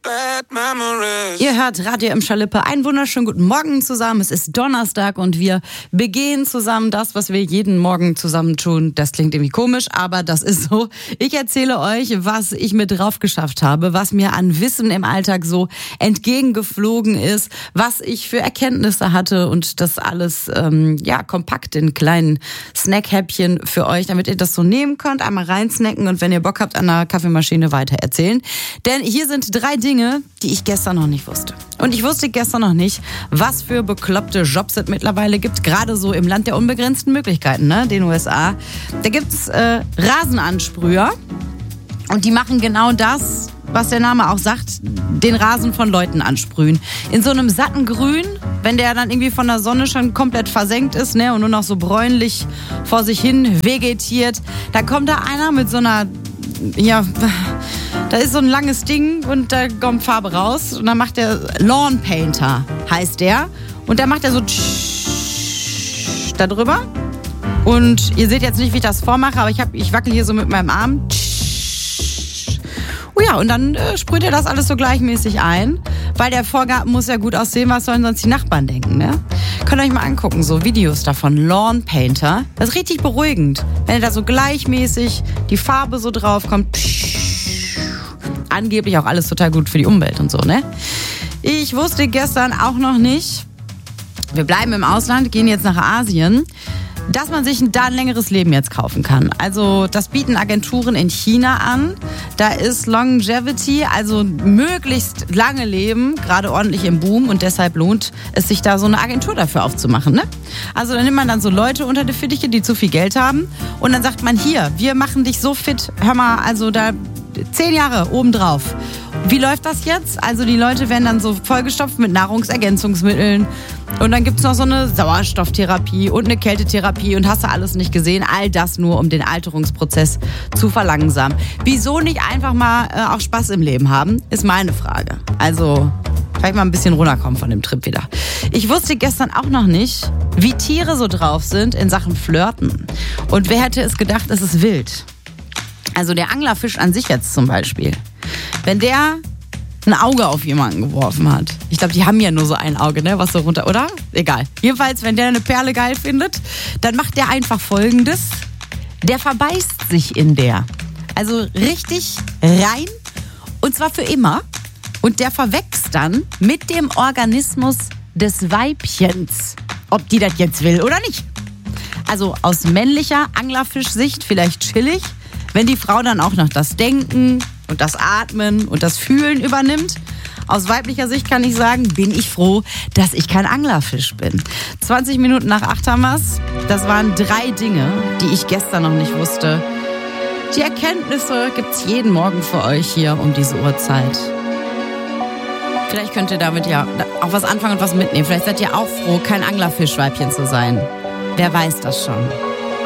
Ihr hört Radio im Schalippe. Einen wunderschönen guten Morgen zusammen. Es ist Donnerstag und wir begehen zusammen das, was wir jeden Morgen zusammen tun. Das klingt irgendwie komisch, aber das ist so. Ich erzähle euch, was ich mir drauf geschafft habe, was mir an Wissen im Alltag so entgegengeflogen ist, was ich für Erkenntnisse hatte und das alles kompakt in kleinen Snackhäppchen für euch, damit ihr das so nehmen könnt, einmal reinsnacken und wenn ihr Bock habt, an der Kaffeemaschine weitererzählen. Denn hier sind 3 Dinge, die ich gestern noch nicht wusste. Und ich wusste gestern noch nicht, was für bekloppte Jobs es mittlerweile gibt, gerade so im Land der unbegrenzten Möglichkeiten, ne, den USA. Da gibt's Rasenansprüher und die machen genau das, was der Name auch sagt, den Rasen von Leuten ansprühen. In so einem satten Grün, wenn der dann irgendwie von der Sonne schon komplett versenkt ist, ne, und nur noch so bräunlich vor sich hin vegetiert, da kommt da einer mit so einer, da ist so ein langes Ding und da kommt Farbe raus und dann macht der Lawn Painter, heißt der. Und da macht er so da drüber. Und ihr seht jetzt nicht, wie ich das vormache, aber ich wackel hier so mit meinem Arm. Oh ja, und dann sprüht er das alles so gleichmäßig ein, weil der Vorgarten muss ja gut aussehen, was sollen sonst die Nachbarn denken, ne? Könnt ihr euch mal angucken, so Videos davon, Lawn Painter. Das ist richtig beruhigend, wenn da so gleichmäßig die Farbe so drauf kommt. Angeblich auch alles total gut für die Umwelt und so, ne? Ich wusste gestern auch noch nicht, wir bleiben im Ausland, gehen jetzt nach Asien, dass man sich da ein längeres Leben jetzt kaufen kann. Also das bieten Agenturen in China an. Da ist Longevity, also möglichst lange Leben, gerade ordentlich im Boom und deshalb lohnt es sich da so eine Agentur dafür aufzumachen, ne? Also da nimmt man dann so Leute unter die Fittiche, die zu viel Geld haben und dann sagt man, hier, wir machen dich so fit, hör mal, also da 10 Jahre obendrauf. Wie läuft das jetzt? Also die Leute werden dann so vollgestopft mit Nahrungsergänzungsmitteln und dann gibt's noch so eine Sauerstofftherapie und eine Kältetherapie und hast du alles nicht gesehen. All das nur, um den Alterungsprozess zu verlangsamen. Wieso nicht einfach mal auch Spaß im Leben haben, ist meine Frage. Also vielleicht mal ein bisschen runterkommen von dem Trip wieder. Ich wusste gestern auch noch nicht, wie Tiere so drauf sind in Sachen Flirten. Und wer hätte es gedacht, es ist wild. Also der Anglerfisch an sich jetzt zum Beispiel. Wenn der ein Auge auf jemanden geworfen hat. Ich glaube, die haben ja nur so ein Auge, ne? Was so runter, oder? Egal. Jedenfalls, wenn der eine Perle geil findet, dann macht der einfach Folgendes. Der verbeißt sich in der. Also richtig rein. Und zwar für immer. Und der verwächst dann mit dem Organismus des Weibchens. Ob die das jetzt will oder nicht. Also aus männlicher Anglerfischsicht vielleicht chillig. Wenn die Frau dann auch noch das Denken und das Atmen und das Fühlen übernimmt. Aus weiblicher Sicht kann ich sagen, bin ich froh, dass ich kein Anglerfisch bin. 20 Minuten nach 8 haben wir's. Das waren 3 Dinge, die ich gestern noch nicht wusste. Die Erkenntnisse gibt's jeden Morgen für euch hier um diese Uhrzeit. Vielleicht könnt ihr damit ja auch was anfangen und was mitnehmen. Vielleicht seid ihr auch froh, kein Anglerfischweibchen zu sein. Wer weiß das schon.